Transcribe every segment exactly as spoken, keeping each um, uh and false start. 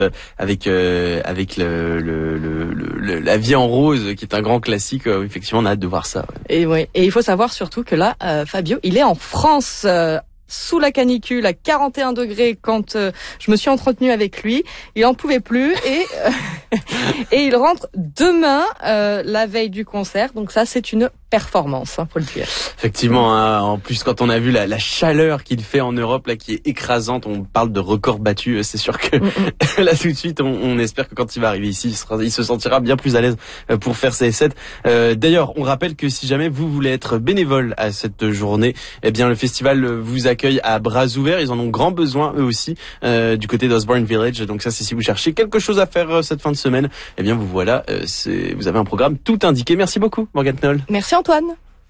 avec euh, avec le, le, le, le, la vie en rose qui est un grand classique. Euh, effectivement, on a hâte de voir ça. Ouais. Et ouais. Et il faut savoir surtout que là, euh, Fabio, il est en France. Euh, sous la canicule à quarante et un degrés quand euh, je me suis entretenue avec lui. Il en pouvait plus et euh, et il rentre demain, euh, la veille du concert. Donc ça, c'est une performance, hein, faut le dire. Effectivement, hein, en plus quand on a vu la, la chaleur qu'il fait en Europe, là, qui est écrasante, on parle de record battu. C'est sûr que mm-hmm. là tout de suite, on, on espère que quand il va arriver ici, il, sera, il se sentira bien plus à l'aise pour faire ses sets. Euh, d'ailleurs, on rappelle que si jamais vous voulez être bénévole à cette journée, eh bien le festival vous accueille à bras ouverts. Ils en ont grand besoin eux aussi euh, du côté d'Osborne Village. Donc ça, c'est si vous cherchez quelque chose à faire euh, cette fin de semaine, eh bien vous voilà, euh, c'est, vous avez un programme tout indiqué. Merci beaucoup, Morgane Knoll. Merci Antoine.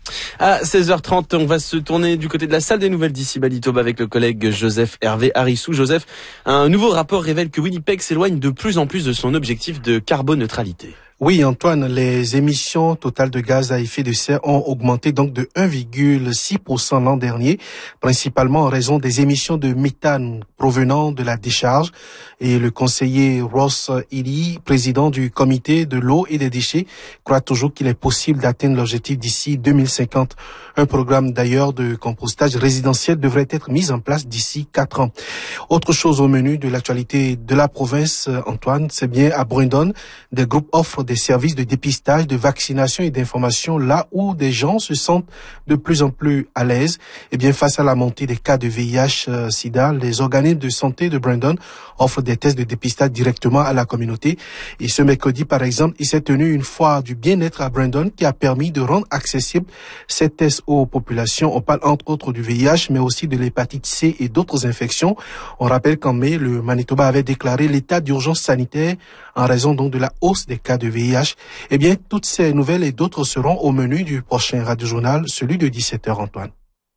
À seize heures trente, on va se tourner du côté de la salle des nouvelles d'ici Manitoba avec le collègue Joseph Hervé Harissou. Joseph, un nouveau rapport révèle que Winnipeg s'éloigne de plus en plus de son objectif de carboneutralité. Oui, Antoine, les émissions totales de gaz à effet de serre ont augmenté donc de un virgule six pour cent l'an dernier, principalement en raison des émissions de méthane provenant de la décharge. Et le conseiller Ross Ely, président du comité de l'eau et des déchets, croit toujours qu'il est possible d'atteindre l'objectif d'ici deux mille cinquante. Un programme d'ailleurs de compostage résidentiel devrait être mis en place d'ici quatre ans. Autre chose au menu de l'actualité de la province, Antoine, c'est bien à Brandon, des groupes offrent des services de dépistage, de vaccination et d'information là où des gens se sentent de plus en plus à l'aise. Et bien, face à la montée des cas de V I H euh, sida, les organismes de santé de Brandon offrent des tests de dépistage directement à la communauté. Et ce mercredi, par exemple, il s'est tenu une foire du bien-être à Brandon qui a permis de rendre accessibles ces tests aux populations. On parle entre autres du V I H, mais aussi de l'hépatite C et d'autres infections. On rappelle qu'en mai, le Manitoba avait déclaré l'état d'urgence sanitaire en raison donc de la hausse des cas de V I H. Eh bien, toutes ces nouvelles et d'autres seront au menu du prochain Radio-Journal, celui de dix-sept heures, Antoine.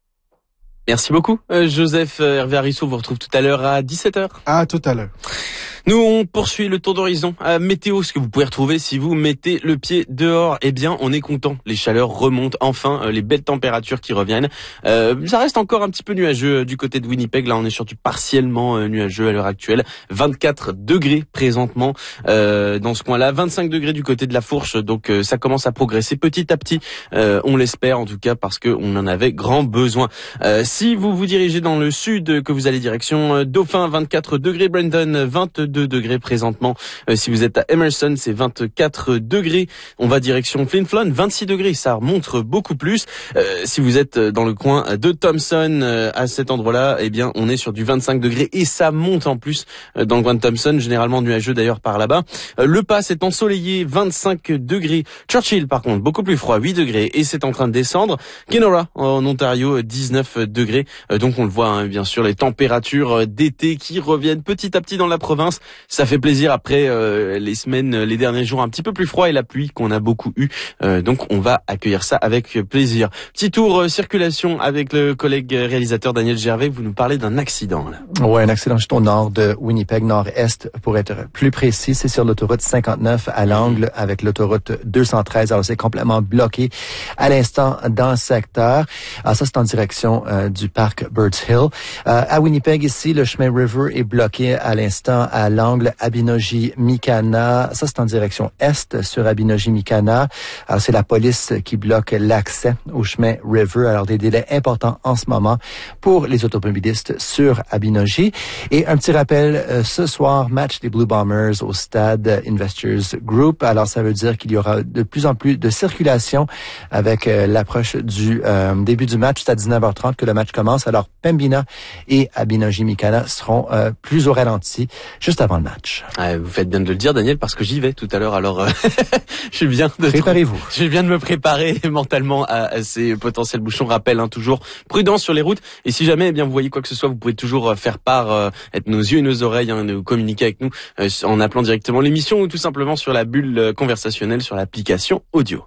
Merci beaucoup, euh, Joseph Hervé Harissou. Vous retrouve tout à l'heure à dix-sept heures. À tout à l'heure. Nous, on poursuit le tour d'horizon à météo, ce que vous pouvez retrouver si vous mettez le pied dehors. Eh bien, on est content. Les chaleurs remontent enfin, euh, les belles températures qui reviennent. Euh, ça reste encore un petit peu nuageux euh, du côté de Winnipeg. Là, on est sur du partiellement euh, nuageux à l'heure actuelle. vingt-quatre degrés présentement euh, dans ce coin-là. vingt-cinq degrés du côté de la Fourche. Donc, euh, ça commence à progresser petit à petit. Euh, on l'espère en tout cas parce que on en avait grand besoin. Euh, si vous vous dirigez dans le sud, que vous allez direction euh, Dauphin, vingt-quatre degrés. Brandon, vingt-deux degrés présentement. Euh, si vous êtes à Emerson, c'est vingt-quatre degrés. On va direction Flin Flon, vingt-six degrés. Ça remonte beaucoup plus. Euh, si vous êtes dans le coin de Thompson, euh, à cet endroit-là, eh bien, on est sur du vingt-cinq degrés et ça monte en plus euh, dans le coin de Thompson, généralement nuageux d'ailleurs par là-bas. Euh, le Pas est ensoleillé, vingt-cinq degrés. Churchill, par contre, beaucoup plus froid, huit degrés et c'est en train de descendre. Kenora, en Ontario, dix-neuf degrés. Euh, donc, on le voit, hein, bien sûr, les températures d'été qui reviennent petit à petit dans la province. Ça fait plaisir après euh, les semaines, les derniers jours un petit peu plus froid et la pluie qu'on a beaucoup eu. Euh, donc on va accueillir ça avec plaisir. Petit tour euh, circulation avec le collègue réalisateur Daniel Gervais. Vous nous parlez d'un accident là. Ouais, un accident juste au nord de Winnipeg, nord-est pour être plus précis. C'est sur l'autoroute cinquante-neuf à l'angle avec l'autoroute deux cent treize. Alors c'est complètement bloqué à l'instant dans le secteur. Alors ça c'est en direction euh, du parc Birds Hill. Euh, à Winnipeg ici, le chemin River est bloqué à l'instant à l'angle Abinogi-Mikana. Ça, c'est en direction est sur Abinogi-Mikana. Alors, c'est la police qui bloque l'accès au chemin River. Alors, des délais importants en ce moment pour les automobilistes sur Abinogi. Et un petit rappel, euh, ce soir, match des Blue Bombers au stade Investors Group. Alors, ça veut dire qu'il y aura de plus en plus de circulation avec euh, l'approche du euh, début du match. C'est à dix-neuf heures trente que le match commence. Alors, Pembina et Abinogi-Mikana seront euh, plus au ralenti juste avant le match. Ouais, vous faites bien de le dire, Daniel, parce que j'y vais tout à l'heure. Alors, euh, je suis bien de préparez-vous. Je suis bien de me préparer mentalement à, à ces potentiels bouchons. Rappel, hein, toujours prudent sur les routes. Et si jamais, eh bien, vous voyez quoi que ce soit, vous pouvez toujours faire part, euh, être nos yeux et nos oreilles, hein, nous communiquer avec nous euh, en appelant directement l'émission ou tout simplement sur la bulle conversationnelle sur l'application audio.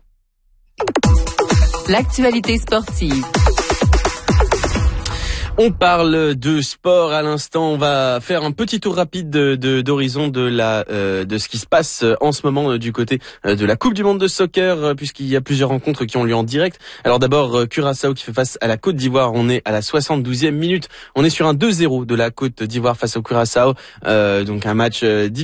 L'actualité sportive. On parle de sport à l'instant. On va faire un petit tour rapide de, de d'horizon de la euh, de ce qui se passe en ce moment euh, du côté euh, de la Coupe du Monde de soccer, euh, puisqu'il y a plusieurs rencontres qui ont lieu en direct. Alors d'abord euh, Curaçao qui fait face à la Côte d'Ivoire. On est à la soixante-douzième minute. On est sur un deux zéro de la Côte d'Ivoire face au Curaçao. Euh, donc un match euh, difficile.